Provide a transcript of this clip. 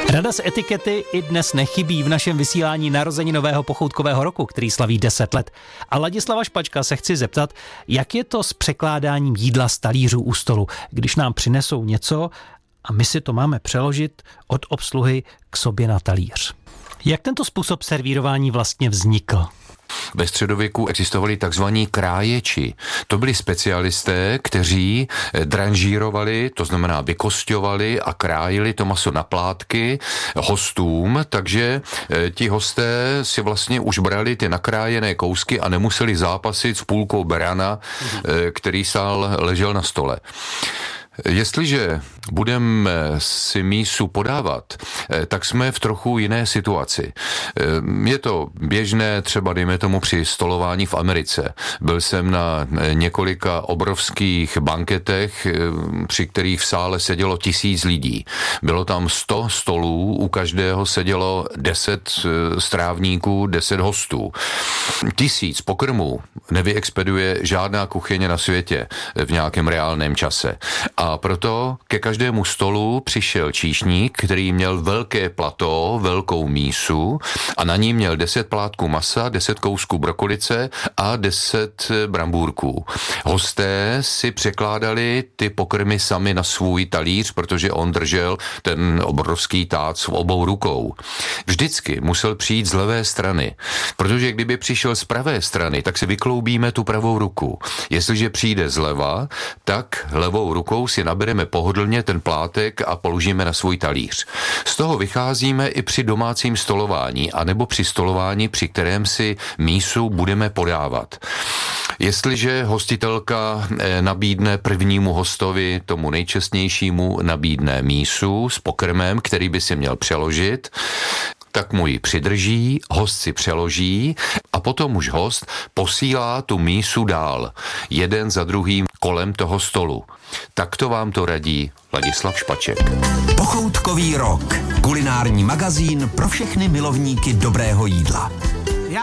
Rada z etikety i dnes nechybí v našem vysílání narozeninového pochoutkového roku, který slaví 10 let. A Ladislava Špačka se chci zeptat, jak je to s překládáním jídla z talířů u stolu, když nám přinesou něco a my si to máme přeložit od obsluhy k sobě na talíř. Jak tento způsob servírování vlastně vznikl? Ve středověku existovali takzvaní kráječi. To byli specialisté, kteří dranžírovali, to znamená vykosťovali a krájili to maso na plátky hostům, takže ti hosté si vlastně už brali ty nakrájené kousky a nemuseli zápasit s půlkou berana, který ležel na stole. Jestliže budeme si mísu podávat, tak jsme v trochu jiné situaci. Je to běžné třeba, dejme tomu, při stolování v Americe. Byl jsem na několika obrovských banketech, při kterých v sále sedělo 1000 lidí. Bylo tam 100 stolů, u každého sedělo 10 strávníků, 10 hostů. 1000 pokrmů nevyexpeduje žádná kuchyně na světě v nějakém reálném čase. A proto ke každému stolu přišel číšník, který měl velké plato, velkou mísu a na ní měl 10 plátků masa, 10 kousků brokolice a 10 brambůrků. Hosté si překládali ty pokrmy sami na svůj talíř, protože on držel ten obrovský tác v obou rukou. Vždycky musel přijít z levé strany, protože kdyby přišel z pravé strany, tak si vykloubíme tu pravou ruku. Jestliže přijde zleva, tak levou rukou si nabereme pohodlně ten plátek a položíme na svůj talíř. Z toho vycházíme i při domácím stolování, anebo při stolování, při kterém si mísu budeme podávat. Jestliže hostitelka nabídne prvnímu hostovi, tomu nejčestnějšímu, nabídne mísu s pokrmem, který by si měl přeložit, tak mu ji přidrží, host si přeloží a potom už host posílá tu mísu dál, jeden za druhým kolem toho stolu. Takto vám to radí Ladislav Špaček. Pochoutkový rok. Kulinární magazín pro všechny milovníky dobrého jídla.